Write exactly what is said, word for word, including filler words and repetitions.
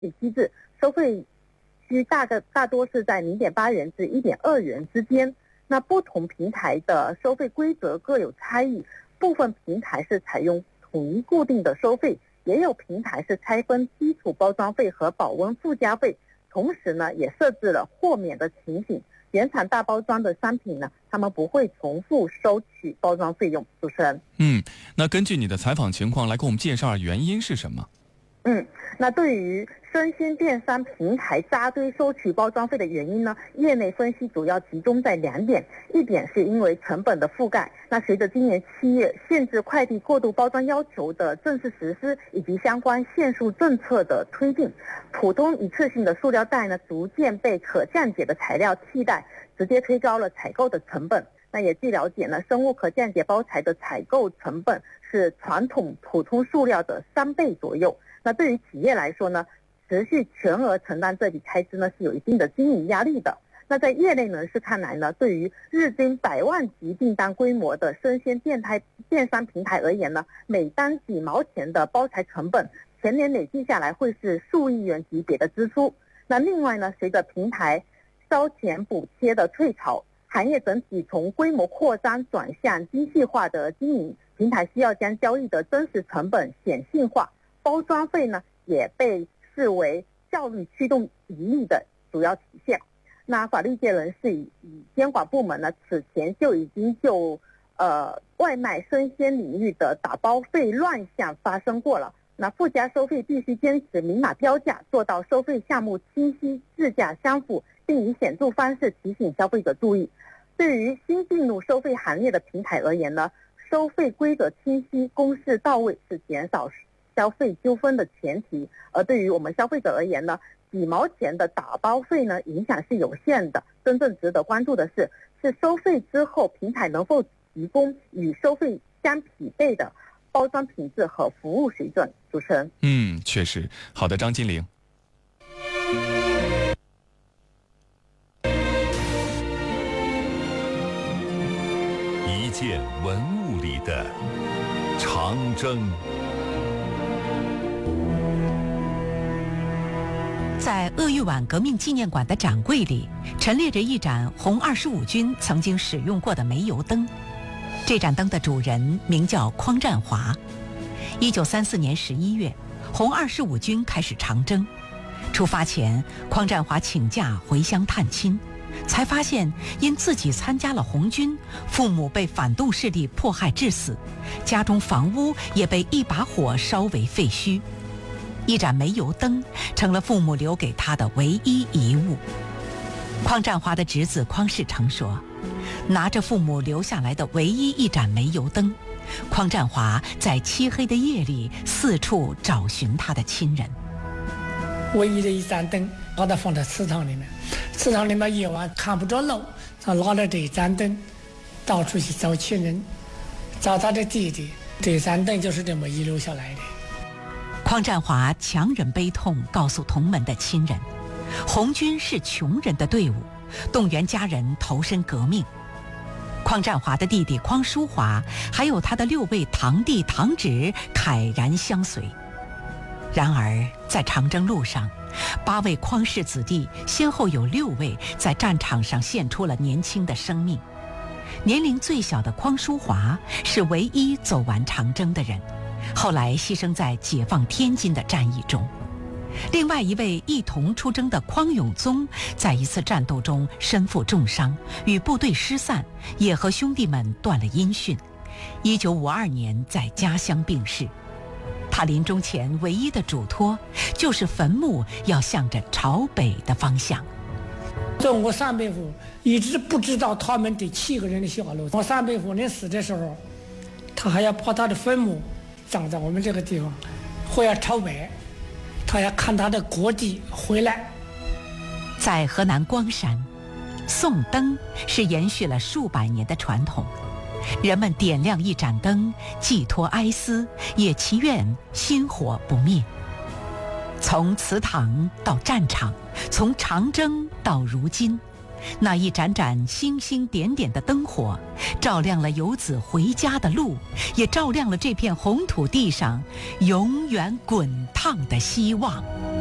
机制，收费区大概大多是在 零点八元至一点二元之间。那不同平台的收费规则各有差异，部分平台是采用统一固定的收费，也有平台是拆分基础包装费和保温附加费，同时呢也设置了豁免的情形。原厂大包装的商品呢，他们不会重复收取包装费用。主持人， 嗯，那根据你的采访情况来给我们介绍原因是什么？ 嗯，那对于生鲜电商平台扎堆收取包装费的原因呢，业内分析主要集中在两点。一点是因为成本的覆盖，那随着今年七月限制快递过度包装要求的正式实施，以及相关限塑政策的推进，普通一次性的塑料袋呢逐渐被可降解的材料替代，直接推高了采购的成本。那也据了解呢，生物可降解包材的采购成本是传统普通塑料的三倍左右。那对于企业来说呢，持续全额承担这笔开支呢，是有一定的经营压力的。那在业内人士看来呢，对于日均百万级订单规模的生鲜电台电商平台而言呢，每单几毛钱的包材成本，全年累计下来会是数亿元级别的支出。那另外呢，随着平台烧钱补贴的退潮，行业整体从规模扩张转向精细化的经营，平台需要将交易的真实成本显性化，包装费呢也被视为效率驱动盈利的主要体现。那法律界人士以以监管部门呢，此前就已经就呃外卖生鲜领域的打包费乱象发生过了。那附加收费必须坚持明码标价，做到收费项目清晰、质价相符，并以显著方式提醒消费者注意。对于新进入收费行业的平台而言呢，收费规则清晰、公示到位是减少消费纠纷的前提。而对于我们消费者而言呢，几毛钱的打包费呢，影响是有限的。真正值得关注的是，是收费之后平台能否提供与收费相匹配的包装品质和服务水准。主持人， 嗯，确实。好的，张金玲。 一件文物里的长征。 在鄂豫皖革命纪念馆的展柜里，陈列着一盏红二十五军曾经使用过的煤油灯。这盏灯的主人名叫匡占华。一九三四年十一月，红二十五军开始长征。出发前，匡占华请假回乡探亲，才发现因自己参加了红军，父母被反动势力迫害致死，家中房屋也被一把火烧为废墟。一盏煤油灯成了父母留给他的唯一遗物。匡占华的侄子匡世成说，拿着父母留下来的唯一一盏煤油灯，匡占华在漆黑的夜里四处找寻他的亲人。 唯一的一盏灯把它放在祠堂里面，祠堂里面夜晚看不着路，他拿着这一盏灯到处去找亲人，找他的弟弟。这盏灯就是这么遗留下来的。 匡占华强忍悲痛告诉同门的亲人，红军是穷人的队伍，动员家人投身革命。匡占华的弟弟匡淑华还有他的六位堂弟堂侄慨然相随。然而在长征路上，八位匡氏子弟先后有六位在战场上献出了年轻的生命。年龄最小的匡淑华是唯一走完长征的人，后来牺牲在解放天津的战役中。另外一位一同出征的匡永宗，在一次战斗中身负重伤，与部队失散，也和兄弟们断了音讯。一九五二年在家乡病逝。他临终前唯一的嘱托，就是坟墓要向着朝北的方向。 中国三伯父一直不知道他们这七个人的下落。我三伯父临死的时候，他还要把他的坟墓葬在我们这个地方，或要朝北，他要看他的国弟回来。 在河南光山，送灯是延续了数百年的传统。人们点亮一盏灯，寄托哀思，也祈愿薪火不灭。从祠堂到战场，从长征到如今，那一盏盏星星点点的灯火，照亮了游子回家的路，也照亮了这片红土地上永远滚烫的希望。